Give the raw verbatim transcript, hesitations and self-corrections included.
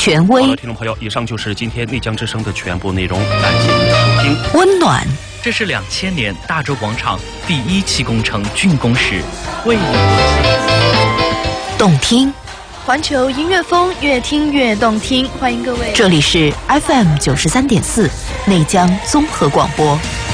权威。 好了，听众朋友，以上就是今天内江之声的全部内容，感谢您的收听。 温暖， 这是两千年大洲广场第一期工程竣工时，为你播出。 动听， 环球音乐风，越听越动听。欢迎各位， 这里是 F M 九十三点四内江综合广播。